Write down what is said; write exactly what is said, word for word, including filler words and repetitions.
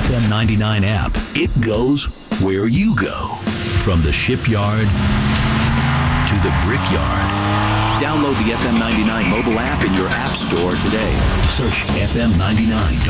F M ninety-nine app. It goes where you go. From the shipyard to the brickyard. Download the F M ninety-nine mobile app in your app store today. Search F M ninety-nine